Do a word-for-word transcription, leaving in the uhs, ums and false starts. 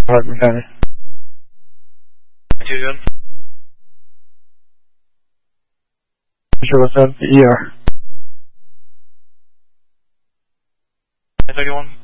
Hardin County. Two good. Sure, what's up? E R. thirty-one.